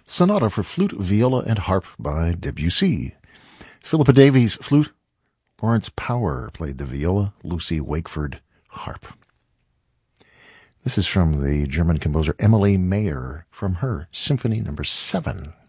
Sonata for Flute, Viola, and Harp by Debussy. Philippa Davies, flute. Lawrence Power played the viola. Lucy Wakeford, harp. This is from the German composer Emily Mayer from her Symphony No. 7.